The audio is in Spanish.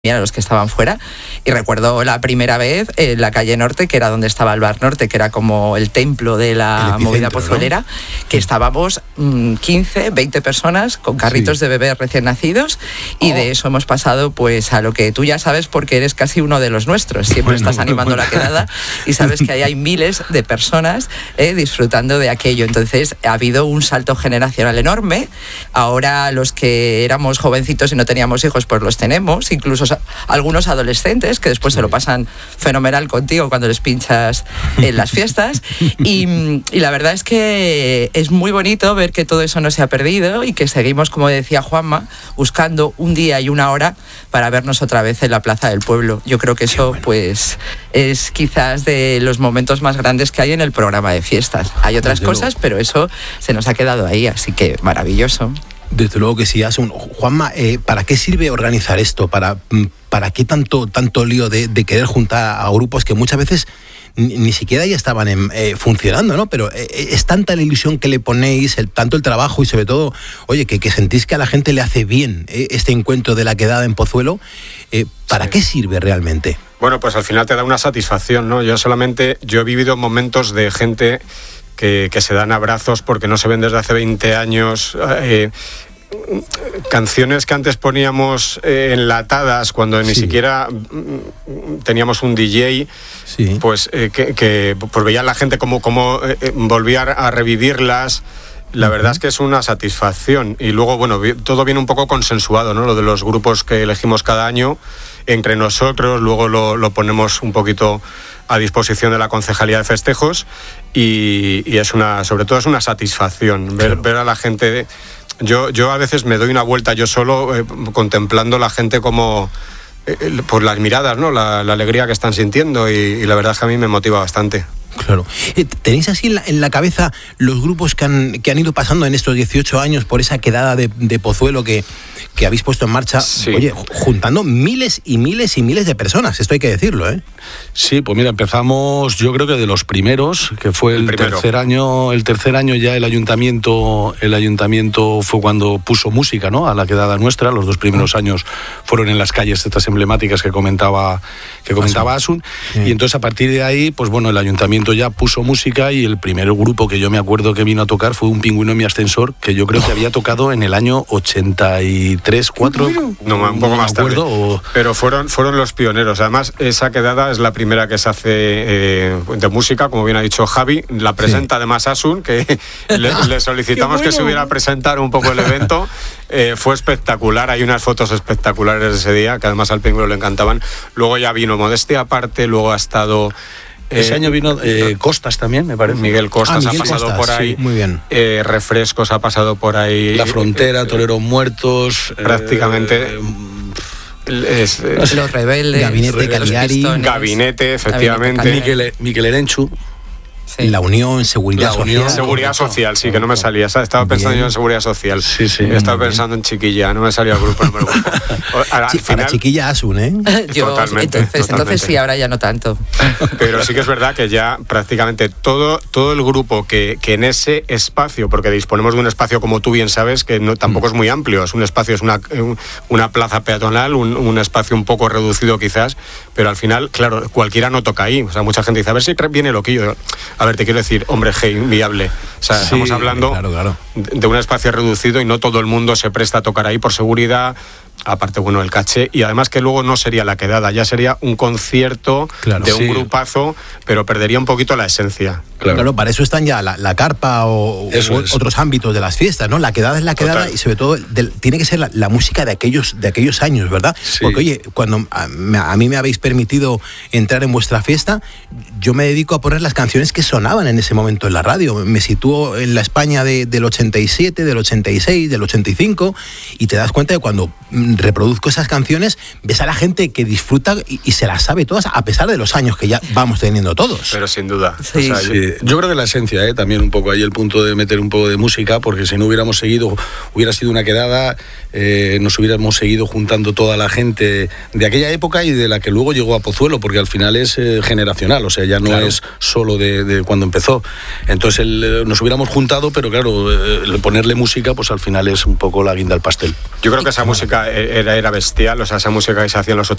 a los que estaban fuera, y recuerdo la primera vez en la calle Norte, que era donde estaba el Bar Norte, que era como el templo de la movida pozuelera, ¿no? Que estábamos 15, 20 personas con carritos de bebés recién nacidos, y de eso hemos pasado pues a lo que tú ya sabes porque eres casi uno de los nuestros, siempre estás animando la quedada y sabes que ahí hay miles de personas disfrutando de aquello. Entonces ha habido un salto generacional enorme. Ahora los que éramos jovencitos y no teníamos hijos pues los tenemos, incluso algunos adolescentes que después se lo pasan fenomenal contigo cuando les pinchas en las fiestas, y la verdad es que es muy bonito ver que todo eso no se ha perdido y que seguimos, como decía Juanma, buscando un día y una hora para vernos otra vez en la Plaza del Pueblo. Yo creo que eso pues es quizás de los momentos más grandes que hay en el programa de fiestas. Hay otras cosas, pero eso se nos ha quedado ahí, así que maravilloso. Desde luego que sí, Asun. Juanma, ¿para qué sirve organizar esto? ¿Para qué tanto lío de querer juntar a grupos que muchas veces ni siquiera ya estaban funcionando, ¿no? Pero es tanta la ilusión que le ponéis, tanto el trabajo y sobre todo, oye, que sentís que a la gente le hace bien este encuentro de la quedada en Pozuelo. ¿Para qué sirve realmente? Bueno, pues al final te da una satisfacción, ¿no? Yo he vivido momentos de gente que se dan abrazos porque no se ven desde hace 20 años, canciones que antes poníamos enlatadas cuando ni siquiera teníamos un DJ, pues que veía la gente como volvía a revivirlas. La verdad es que es una satisfacción. Y luego, bueno, todo viene un poco consensuado, ¿no? Lo de los grupos que elegimos cada año entre nosotros, luego lo ponemos un poquito a disposición de la Concejalía de Festejos, y sobre todo es una satisfacción ver a la gente. Yo a veces me doy una vuelta yo solo contemplando la gente como por las miradas, ¿no? La alegría que están sintiendo, y la verdad es que a mí me motiva bastante. Claro. ¿Tenéis así en la cabeza los grupos que han ido pasando en estos 18 años por esa quedada de Pozuelo que habéis puesto en marcha? Sí. Oye, juntando miles y miles y miles de personas, esto hay que decirlo, ¿eh? Sí, pues mira, empezamos yo creo que de los primeros, que fue el tercer año ya el ayuntamiento fue cuando puso música, ¿no? A la quedada nuestra. Los 2 primeros años fueron en las calles estas emblemáticas que comentaba Asun. Sí. Y entonces a partir de ahí, pues bueno, el ayuntamiento ya puso música, y el primer grupo que yo me acuerdo que vino a tocar fue Un Pingüino en mi ascensor, que yo creo que había tocado en el año 83, 4, no, un poco más tarde, pero fueron los pioneros. Además, esa quedada es la primera que se hace de música, como bien ha dicho Javi. La presenta además Asun, que le solicitamos que se hubiera a presentar un poco el evento. Fue espectacular, hay unas fotos espectaculares de ese día, que además al Pingüino le encantaban. Luego ya vino Modestia aparte, luego ha estado... Ese año vino Costas también, me parece. Miguel Costas ha pasado por ahí. Sí, muy bien. Refrescos ha pasado por ahí. La Frontera, Toreros Muertos. Prácticamente. Los Rebeldes. Gabinete Caligari. Gabinete, efectivamente. Miquel Erenchu. Sí. La Unión, Seguridad Social. Seguridad Social, sí, que no me salía. Estaba pensando yo en Seguridad Social. Sí. Estaba pensando en Chiquilla, no me salía el grupo número 1. Al final, para Chiquilla Asun, ¿eh? Totalmente. Entonces sí, ahora ya no tanto. Pero sí que es verdad que ya prácticamente todo el grupo que en ese espacio, porque disponemos de un espacio, como tú bien sabes, que tampoco es muy amplio, es un espacio, es una plaza peatonal, un espacio un poco reducido quizás, pero al final, claro, cualquiera no toca ahí. O sea, mucha gente dice, a ver si viene loquillo. A ver, te quiero decir, hombre, inviable. O sea, estamos hablando de un espacio reducido y no todo el mundo se presta a tocar ahí por seguridad. Aparte, bueno, el caché, y además que luego no sería la quedada, ya sería un concierto de un grupazo, pero perdería un poquito la esencia. Claro, para eso están ya la carpa o otros ámbitos de las fiestas, ¿no? La quedada es la quedada. Total. Y sobre todo tiene que ser la música de aquellos años, ¿verdad? Sí. Porque oye, cuando a mí me habéis permitido entrar en vuestra fiesta, yo me dedico a poner las canciones que sonaban en ese momento en la radio. Me sitúo en la España del 87, del 86, del 85, y te das cuenta de cuando reproduzco esas canciones, ves a la gente que disfruta y se las sabe todas, a pesar de los años que ya vamos teniendo todos. Pero sin duda. Sí. O sea, yo creo que la esencia, también un poco ahí el punto de meter un poco de música, porque si no hubiera sido una quedada, nos hubiéramos seguido juntando toda la gente de aquella época y de la que luego llegó a Pozuelo, porque al final es generacional, o sea, ya no es solo de cuando empezó. Entonces nos hubiéramos juntado, pero claro, ponerle música, pues al final es un poco la guinda al pastel. Yo creo que esa música era bestial, o sea, esa música que se hacía en los